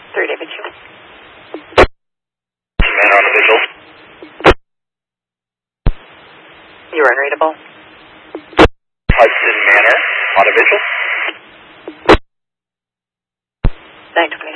3 David 2. Manor on the visual. You are unreadable. Hudson Manor on a visual. 920.